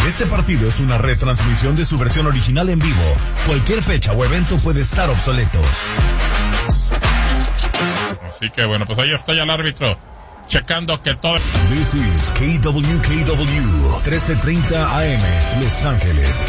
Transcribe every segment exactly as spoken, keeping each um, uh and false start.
Este partido es una retransmisión de su versión original en vivo. Cualquier fecha o evento puede estar obsoleto. Así que bueno, pues ahí está ya el árbitro checando que todo. This is K W K W trece treinta A M, Los Ángeles.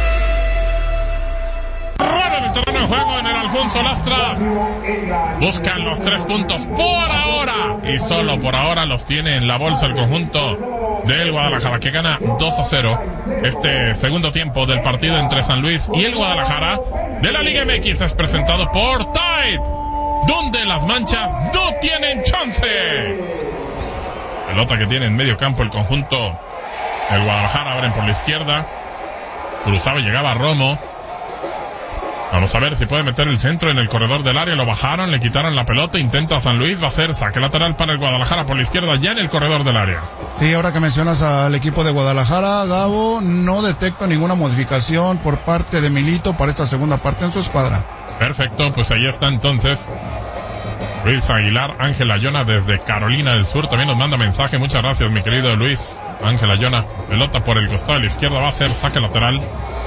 Rueda el terreno de juego en el Alfonso Lastras. Buscan los tres puntos por ahora. Y solo por ahora los tiene en la bolsa el conjunto del Guadalajara, que gana dos a cero este segundo tiempo del partido entre San Luis y el Guadalajara de la Liga M X. Es presentado por Tide, donde las manchas no tienen chance. Pelota que tiene en medio campo el conjunto del Guadalajara. Abren por la izquierda. Cruzaba y llegaba Romo. Vamos a ver si puede meter el centro en el corredor del área. Lo bajaron, le quitaron la pelota. Intenta San Luis, va a ser saque lateral para el Guadalajara por la izquierda, ya en el corredor del área. Sí, ahora que mencionas al equipo de Guadalajara, Gabo, no detecto ninguna modificación por parte de Milito para esta segunda parte en su escuadra. Perfecto, pues ahí está entonces Luis Aguilar. Ángel Ayona desde Carolina del Sur también nos manda mensaje. Muchas gracias, mi querido Luis. Ángel Ayona, pelota por el costado de la izquierda, va a ser saque lateral.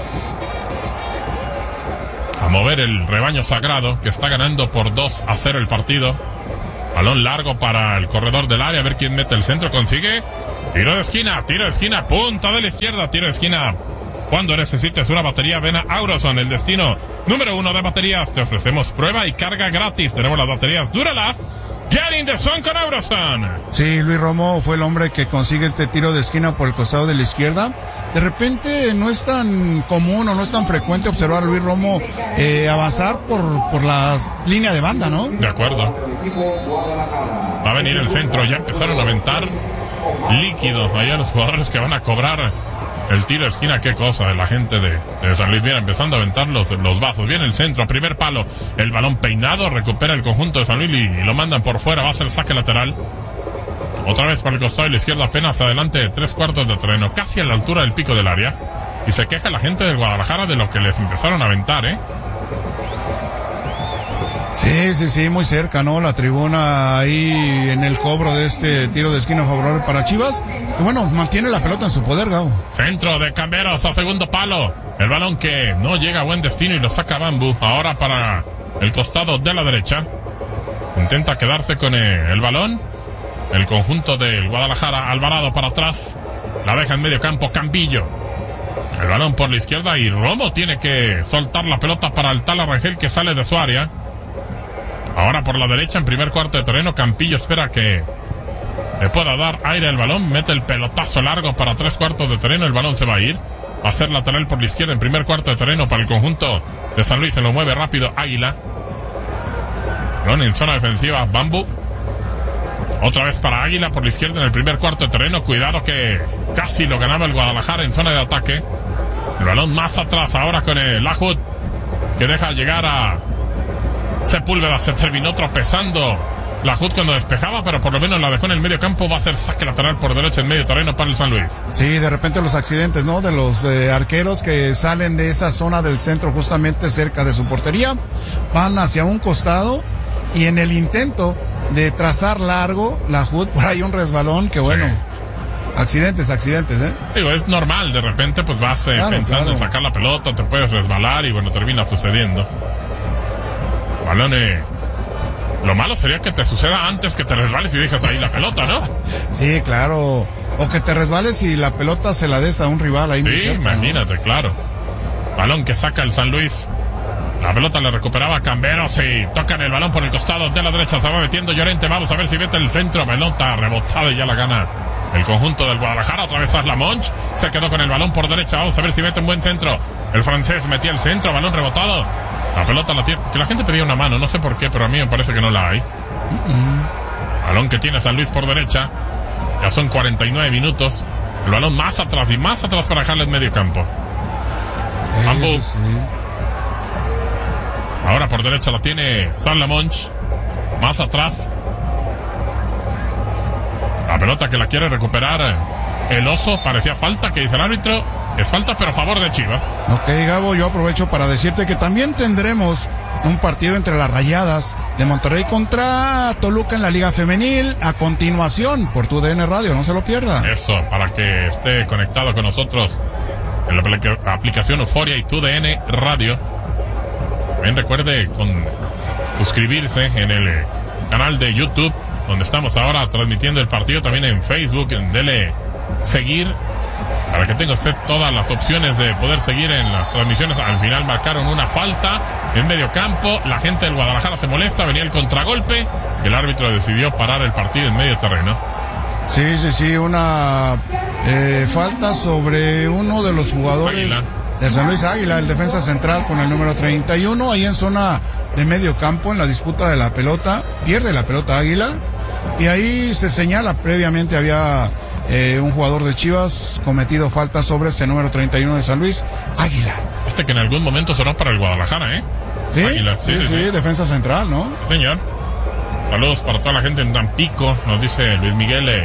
A mover el rebaño sagrado, que está ganando por dos a cero el partido. Balón largo para el corredor del área, a ver quién mete el centro, consigue. Tiro de esquina, tiro de esquina, punta de la izquierda, tiro de esquina. Cuando necesites una batería, ven a Auroson, el destino número uno de baterías. Te ofrecemos prueba y carga gratis. Tenemos las baterías Duralast. Get in the zone con Auroson. Sí, Luis Romo fue el hombre que consigue este tiro de esquina por el costado de la izquierda. De repente no es tan común o no es tan frecuente observar a Luis Romo eh, avanzar por, por la línea de banda, ¿no? De acuerdo. Va a venir el centro, ya empezaron a aventar líquido allá los jugadores que van a cobrar el tiro de esquina. Qué cosa de la gente de, de San Luis. Viene empezando a aventar los, los vasos. Viene el centro, primer palo. El balón peinado, recupera el conjunto de San Luis y, y lo mandan por fuera. Va a ser saque lateral. Otra vez para el costado de la izquierda, apenas adelante de tres cuartos de terreno, casi a la altura del pico del área. Y se queja la gente del Guadalajara de lo que les empezaron a aventar, ¿eh? Sí, sí, sí, muy cerca, ¿no? La tribuna ahí en el cobro de este tiro de esquina favorable para Chivas. Que bueno, mantiene la pelota en su poder, Gabo. Centro de Camberos a segundo palo. El balón que no llega a buen destino y lo saca Bambu. Ahora para el costado de la derecha. Intenta quedarse con el balón el conjunto del Guadalajara. Alvarado para atrás. La deja en medio campo Campillo. El balón por la izquierda y Romo tiene que soltar la pelota para el Tala Rangel, que sale de su área. Ahora por la derecha, en primer cuarto de terreno, Campillo espera que le pueda dar aire al balón. Mete el pelotazo largo para tres cuartos de terreno. El balón se va a ir. Va a ser lateral por la izquierda en primer cuarto de terreno para el conjunto de San Luis. Se lo mueve rápido Águila. Balón en zona defensiva, Bambu. Otra vez para Águila por la izquierda en el primer cuarto de terreno. Cuidado que casi lo ganaba el Guadalajara en zona de ataque. El balón más atrás ahora con el Lahut, que deja llegar a Sepúlveda. Se terminó tropezando Lahut cuando despejaba, pero por lo menos la dejó en el medio campo. Va a ser saque lateral por derecha en medio terreno para el San Luis. Sí, de repente los accidentes, ¿no? De los eh, arqueros que salen de esa zona del centro justamente cerca de su portería, van hacia un costado y en el intento de trazar largo, Lahut, por ahí un resbalón que bueno, sí. accidentes, accidentes, ¿eh? Digo, es normal, de repente pues vas eh, claro, pensando claro. en sacar la pelota, te puedes resbalar y bueno, termina sucediendo. Balón, eh, lo malo sería que te suceda antes que te resbales y dejas ahí la pelota, ¿no? Sí, claro. O que te resbales y la pelota se la des a un rival ahí. Sí, cerca, imagínate, ¿no? Claro. Balón que saca el San Luis. La pelota le recuperaba Camberos y tocan el balón por el costado de la derecha. Se va metiendo Llorente. Vamos a ver si mete el centro. Pelota rebotada y ya la gana el conjunto del Guadalajara. Otra vez Asla Monch. Se quedó con el balón por derecha. Vamos a ver si mete un buen centro. El francés metía el centro. Balón rebotado. La pelota la tiene. Que la gente pedía una mano. No sé por qué, pero a mí me parece que no la hay. Uh-uh. Balón que tiene San Luis por derecha. Ya son cuarenta y nueve minutos. El balón más atrás y más atrás para dejarle en medio campo. Bambu. Sí. Ahora por derecha la tiene Asla Monch. Más atrás. La pelota que la quiere recuperar el Oso. Parecía falta, que dice el árbitro. Es falta, pero a favor de Chivas. Ok, Gabo, yo aprovecho para decirte que también tendremos un partido entre las Rayadas de Monterrey contra Toluca en la Liga Femenil a continuación por tu D N Radio, no se lo pierda. Eso, para que esté conectado con nosotros en la aplica- aplicación Euforia y Tu D N Radio. También recuerde con suscribirse en el eh, canal de YouTube, donde estamos ahora transmitiendo el partido, también en Facebook. Dele seguir para que tenga usted todas las opciones de poder seguir en las transmisiones. Al final marcaron una falta en medio campo, la gente del Guadalajara se molesta, venía el contragolpe y el árbitro decidió parar el partido en medio terreno. Sí, sí, sí, una eh, falta sobre uno de los jugadores Águila. de San Luis Águila, el defensa central con el número treinta y uno, ahí en zona de medio campo, en la disputa de la pelota, pierde la pelota Águila, y ahí se señala, previamente había eh, un jugador de Chivas cometido falta sobre ese número treinta y uno de San Luis Águila. Este que en algún momento sonó para el Guadalajara, ¿eh? Sí, Águila, sí, sí, sí, sí, sí, defensa central, ¿no? Señor. Saludos para toda la gente en Tampico, nos dice Luis Miguel, eh,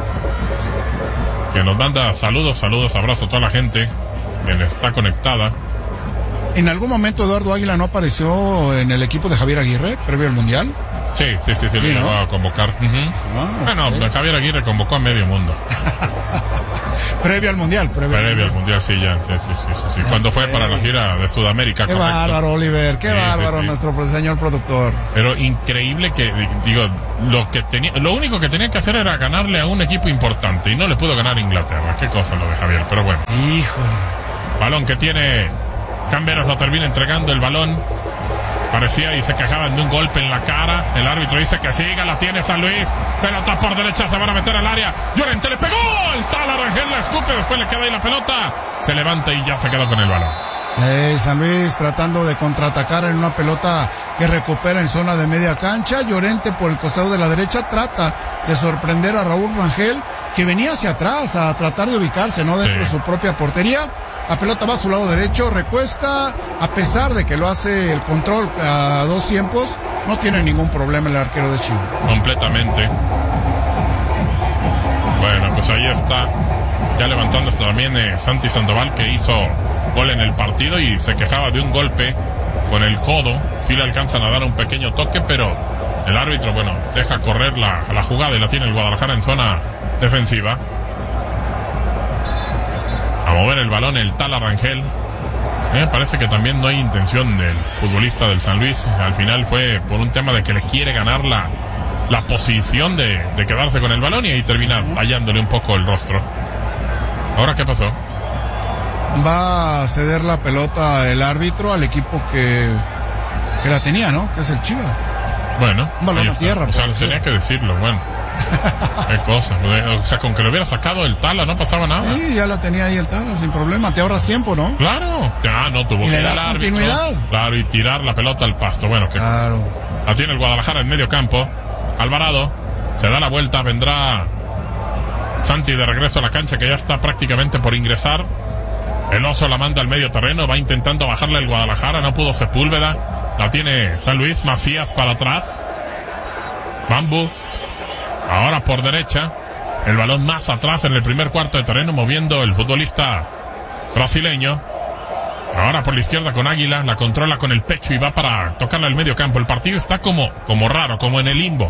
que nos manda saludos, saludos, abrazo a toda la gente que está conectada. ¿En algún momento Eduardo Águila no apareció en el equipo de Javier Aguirre, previo al Mundial? Sí, sí, sí, sí, Sí, le llegó ¿no? a convocar. Uh-huh. Ah, Bueno, ok. Javier Aguirre convocó a medio mundo. Previo al Mundial, previo, Previo al Mundial, sí, ya. Sí, sí, sí, sí, sí. Cuando fue para la gira de Sudamérica, Qué correcto. bárbaro, Oliver, qué Sí, sí, bárbaro sí. nuestro pro- señor productor. Pero increíble que, digo, lo que tenía, lo único que tenía que hacer era ganarle a un equipo importante y no le pudo ganar a Inglaterra. Qué cosa lo de Javier, pero bueno. Híjole. Balón que tiene Camberos, lo termina entregando el balón. Parecía y se quejaban de un golpe en la cara. El árbitro dice que siga, la tiene San Luis. Pelota por derecha, se van a meter al área. Llorente le pegó. El tal Arangel la escupe, después le queda ahí la pelota. Se levanta y ya se quedó con el balón. Eh, San Luis tratando de contraatacar en una pelota que recupera en zona de media cancha. Llorente por el costado de la derecha trata de sorprender a Raúl Rangel, que venía hacia atrás a tratar de ubicarse, ¿no? Dentro Sí. de su propia portería. La pelota va a su lado derecho, recuesta, a pesar de que lo hace el control a dos tiempos, no tiene ningún problema el arquero de Chivas. Completamente. Bueno, pues ahí está. Ya levantándose también eh, Santi Sandoval, que hizo gol en el partido y se quejaba de un golpe con el codo. Sí le alcanzan a dar un pequeño toque, pero el árbitro, bueno, deja correr la, la jugada y la tiene el Guadalajara en zona defensiva. A mover el balón el tal Arangel. Me parece que también no hay intención del futbolista del San Luis. Al final fue por un tema de que le quiere ganar la, la posición de, de quedarse con el balón y ahí termina tallándole un poco el rostro. ¿Ahora qué pasó? Va a ceder la pelota el árbitro al equipo que, que la tenía, ¿no? Que es el Chivas. Bueno, Un balón ahí a está. tierra, O sea, por tenía decir. que decirlo, bueno. Qué cosa. O sea, con que lo hubiera sacado el Tala no pasaba nada. Sí, ya la tenía ahí el Tala, sin problema. Te ahorras tiempo, ¿no? Claro. Ah, no tuvo Y que le ir das al árbitro. continuidad. Claro, y tirar la pelota al pasto. Bueno, que Claro. la tiene el Guadalajara en medio campo. Alvarado se da la vuelta, vendrá Santi de regreso a la cancha, que ya está prácticamente por ingresar. El Oso la manda al medio terreno, va intentando bajarle el Guadalajara, no pudo Sepúlveda. La tiene San Luis, Macías para atrás. Bambu. Ahora por derecha. El balón más atrás en el primer cuarto de terreno, moviendo el futbolista brasileño. Ahora por la izquierda con Águila, la controla con el pecho y va para tocarla al medio campo. El partido está como, como raro, como en el limbo.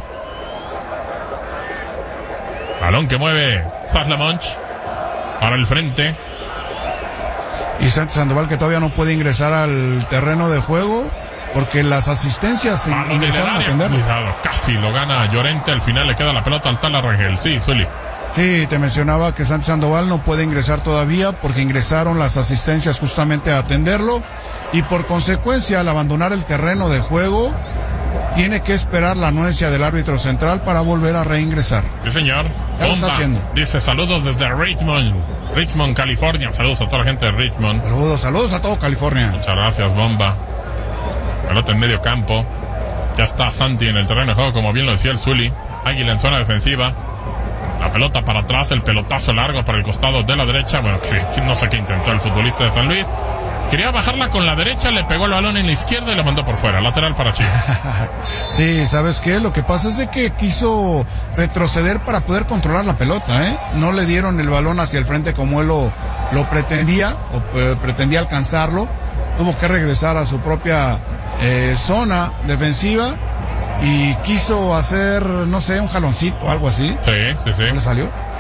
Balón que mueve Saslamonch para el frente. Y Santi Sandoval, que todavía no puede ingresar al terreno de juego porque las asistencias Balón en el ingresaron a área. atenderlo. Cuidado, casi lo gana Llorente. Al final le queda la pelota al Tala Rangel. Sí, Zuli. Sí, te mencionaba que Santi Sandoval no puede ingresar todavía porque ingresaron las asistencias justamente a atenderlo y por consecuencia al abandonar el terreno de juego tiene que esperar la anuencia del árbitro central para volver a reingresar. Sí, señor. Ya lo está Bomba. haciendo. Dice saludos desde Richmond, Richmond, California. Saludos a toda la gente de Richmond. Saludos, saludos a todo California. Muchas gracias, Bomba. Pelota en medio campo. Ya está Santi en el terreno de juego, como bien lo decía el Zuli. Águila en zona defensiva. La pelota para atrás, el pelotazo largo para el costado de la derecha. Bueno, que, que no sé qué intentó el futbolista de San Luis. Quería bajarla con la derecha, le pegó el balón en la izquierda y la mandó por fuera. Lateral para Chivas. Sí, ¿sabes qué? Lo que pasa es de que quiso retroceder para poder controlar la pelota, ¿eh? No le dieron el balón hacia el frente como él lo, lo pretendía, o eh, pretendía alcanzarlo. Tuvo que regresar a su propia eh, zona defensiva y quiso hacer, no sé, un jaloncito o algo así. Sí, sí, sí. ¿No le salió?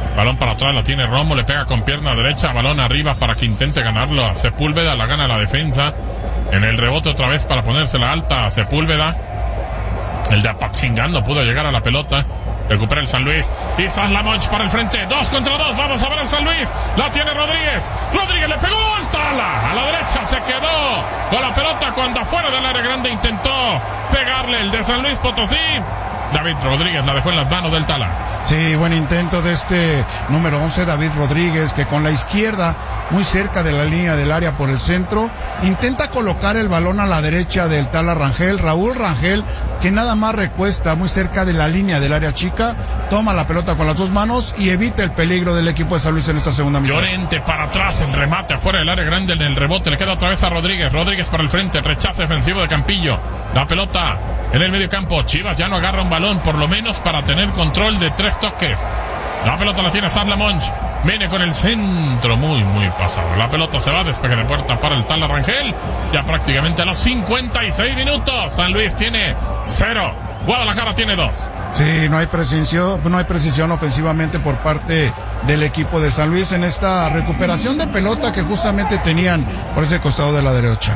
Balón para atrás, la tiene Romo, le pega con pierna derecha, balón arriba para que intente ganarlo a Sepúlveda, la gana la defensa. En el rebote otra vez para ponérsela alta a Sepúlveda. El de Apatzingán no pudo llegar a la pelota. Recupera el San Luis. Y Saslamonch para el frente. Dos contra dos. Vamos a ver el San Luis. La tiene Rodríguez. Rodríguez le pegó al Tala. A la derecha se quedó con la pelota cuando afuera del área grande intentó pegarle el de San Luis Potosí. David Rodríguez la dejó en las manos del Tala. Sí, buen intento de este número once, David Rodríguez, que con la izquierda, muy cerca de la línea del área por el centro, intenta colocar el balón a la derecha del Tala Rangel. Raúl Rangel, que nada más recuesta muy cerca de la línea del área chica, toma la pelota con las dos manos y evita el peligro del equipo de San Luis en esta segunda mitad. Llorente para atrás, el remate afuera del área grande en el rebote, le queda otra vez a Rodríguez. Rodríguez para el frente, el rechazo defensivo de Campillo. La pelota en el medio campo. Chivas ya no agarra un balón, por lo menos para tener control de tres toques. La pelota la tiene Saslamonch. Viene con el centro muy, muy pasado. La pelota se va, despegue de puerta para el Tala Rangel. Ya prácticamente a los cincuenta y seis minutos. San Luis tiene cero. Guadalajara tiene dos. Sí, no hay precisión, no hay precisión ofensivamente por parte del equipo de San Luis en esta recuperación de pelota que justamente tenían por ese costado de la derecha.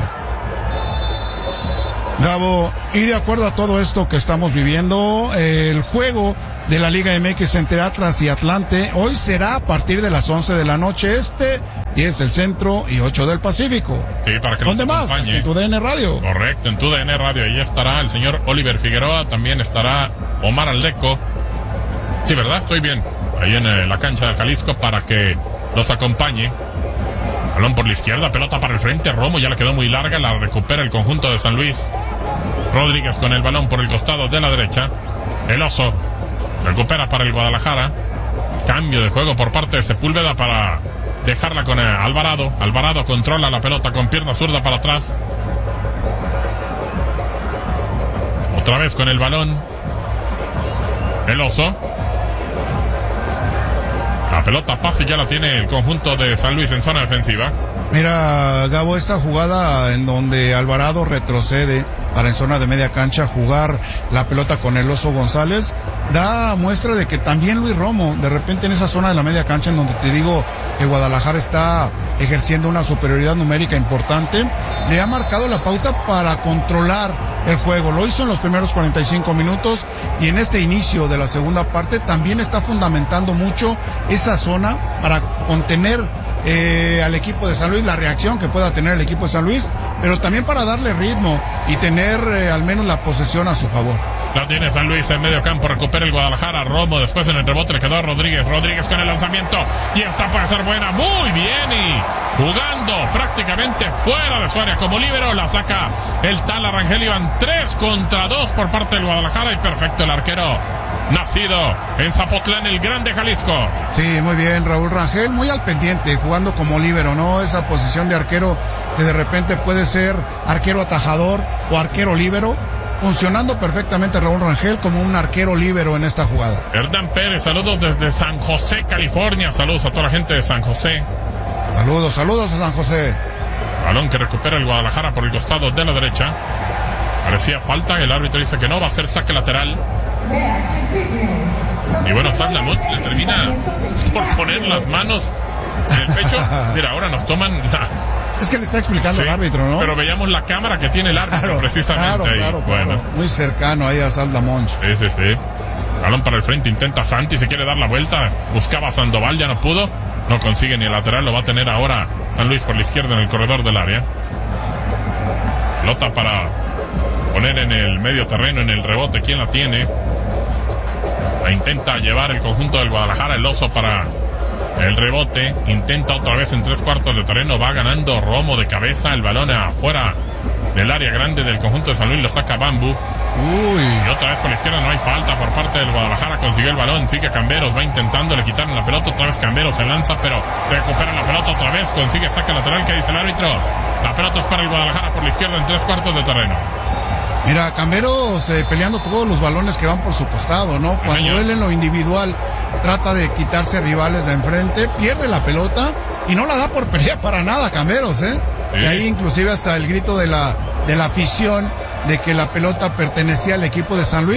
Gabo, y de acuerdo a todo esto que estamos viviendo, eh, el juego de la Liga M X entre Atlas y Atlante hoy será a partir de las once de la noche este, diez del centro y ocho del Pacífico. Sí, para que ¿Dónde más? En tu D N Radio. Correcto, en tu D N Radio. Ahí estará el señor Oliver Figueroa, también estará Omar Aldeco. Sí, ¿verdad? Estoy bien. Ahí en eh, la cancha de Jalisco para que los acompañe. Balón por la izquierda, pelota para el frente. Romo ya le quedó muy larga, la recupera el conjunto de San Luis. Rodríguez con el balón por el costado de la derecha. El Oso recupera para el Guadalajara. Cambio de juego por parte de Sepúlveda para dejarla con eh, Alvarado. Alvarado controla la pelota con pierna zurda para atrás. Otra vez con el balón el Oso. La pelota pasa y ya la tiene el conjunto de San Luis en zona defensiva. Mira, Gabo, esta jugada en donde Alvarado retrocede para en zona de media cancha jugar la pelota con el Oso González, da muestra de que también Luis Romo, de repente en esa zona de la media cancha en donde te digo que Guadalajara está ejerciendo una superioridad numérica importante, le ha marcado la pauta para controlar el juego. Lo hizo en los primeros cuarenta y cinco minutos y en este inicio de la segunda parte también está fundamentando mucho esa zona para contener Eh, al equipo de San Luis, la reacción que pueda tener el equipo de San Luis, pero también para darle ritmo y tener eh, al menos la posesión a su favor. La tiene San Luis en medio campo, recupera el Guadalajara. Romo después en el rebote le quedó a Rodríguez. Rodríguez con el lanzamiento y esta puede ser buena, muy bien, y jugando prácticamente fuera de su área como líbero, la saca el Tala Rangel. Iban tres contra dos por parte del Guadalajara y perfecto el arquero nacido en Zapotlán, el Grande Jalisco. Sí, muy bien, Raúl Rangel, muy al pendiente, jugando como líbero, ¿no? Esa posición de arquero que de repente puede ser arquero atajador o arquero líbero, funcionando perfectamente Raúl Rangel como un arquero líbero en esta jugada. Hernán Pérez, saludos desde San José, California. Saludos a toda la gente de San José. Saludos, saludos a San José. Balón que recupera el Guadalajara por el costado de la derecha. Parecía falta, el árbitro dice que no, va a ser saque lateral. Y bueno, Saslamonch le termina por poner las manos en el pecho. Mira, ahora nos toman la... Es que le está explicando sí, al árbitro, ¿no? Pero veíamos la cámara que tiene el árbitro, claro, precisamente. Claro, ahí. claro, Bueno. claro. Muy cercano ahí a Saslamonch. Sí, sí, sí. Balón para el frente, intenta Santi, se quiere dar la vuelta. Buscaba a Sandoval, ya no pudo. No consigue ni el lateral, lo va a tener ahora San Luis por la izquierda en el corredor del área. Pelota para poner en el medio terreno, en el rebote. ¿Quién la tiene? La intenta llevar el conjunto del Guadalajara, el Oso para el rebote. Intenta otra vez en tres cuartos de terreno. Va ganando Romo de cabeza. El balón afuera del área grande del conjunto de San Luis. Lo saca Bambú. Uy. Y otra vez con la izquierda no hay falta por parte del Guadalajara. Consiguió el balón. Sigue Camberos. Va intentando. Le quitaron la pelota. Otra vez Camberos se lanza, pero recupera la pelota otra vez. Consigue saque lateral. ¿Qué dice el árbitro? La pelota es para el Guadalajara por la izquierda en tres cuartos de terreno. Mira, Camberos eh, peleando todos los balones que van por su costado, ¿no? Cuando Señor. él en lo individual trata de quitarse rivales de enfrente, pierde la pelota y no la da por pelea para nada, Camberos, ¿eh? Sí. Y ahí inclusive hasta el grito de la, de la afición de que la pelota pertenecía al equipo de San Luis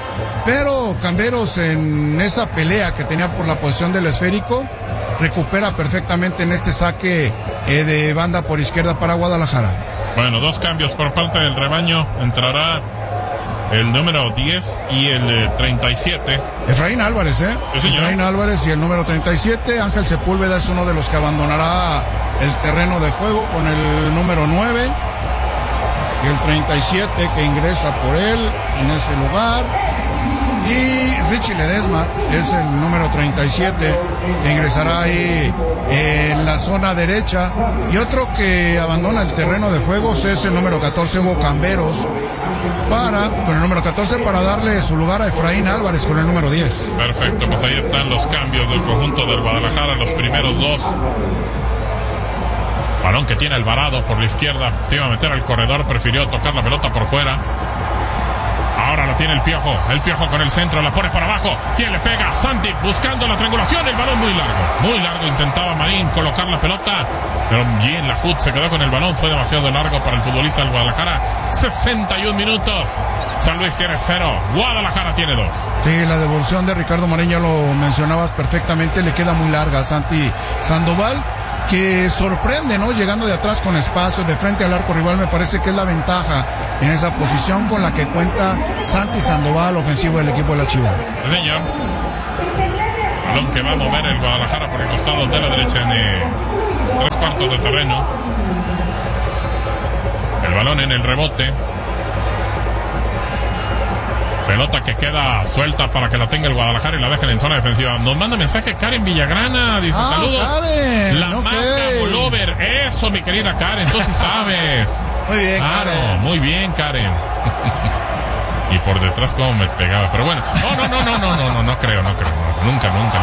pero Camberos en esa pelea que tenía por la posición del esférico, recupera perfectamente en este saque eh, de banda por izquierda para Guadalajara. Bueno, dos cambios por parte del rebaño. Entrará el número diez y el eh, treinta y siete. Efraín Álvarez, ¿eh? Sí, señor. Efraín Álvarez y el número treinta y siete. Ángel Sepúlveda es uno de los que abandonará el terreno de juego con el número nueve. Y el treinta y siete que ingresa por él en ese lugar. Y Richie Ledesma es el número treinta y siete que ingresará ahí en la zona derecha. Y otro que abandona el terreno de juegos es el número catorce, Hugo Camberos, para, con el número catorce, para darle su lugar a Efraín Álvarez con el número diez. Perfecto, pues ahí están los cambios del conjunto del Guadalajara, los primeros dos. Balón que tiene Alvarado por la izquierda, se iba a meter al corredor, prefirió tocar la pelota por fuera. Ahora la tiene el Piojo, el Piojo con el centro, la pone para abajo. ¿Quién le pega? Santi buscando la triangulación, el balón muy largo, muy largo, intentaba Marín colocar la pelota, pero bien la J U T se quedó con el balón, fue demasiado largo para el futbolista del Guadalajara. sesenta y un minutos, San Luis tiene cero, Guadalajara tiene dos. Sí, la devolución de Ricardo Marín, ya lo mencionabas perfectamente, le queda muy larga a Santi Sandoval, que sorprende, ¿no? Llegando de atrás con espacio, de frente al arco rival, me parece que es la ventaja en esa posición con la que cuenta Santi Sandoval, ofensivo del equipo de la Chivas. Señor. Balón que va a mover el Guadalajara por el costado de la derecha en eh, tres cuartos de terreno. El balón en el rebote. Pelota que queda suelta para que la tenga el Guadalajara y la dejen en zona defensiva. Nos manda mensaje Karen Villagrana, dice ah, saludos. Karen, la okay. Mazda Bullover, eso mi querida Karen, tú sí sabes. Muy bien, claro, Karen. muy bien, Karen. Y por detrás como me pegaba, pero bueno, no, no, no, no, no, no, no, no creo, no creo, no, nunca, nunca.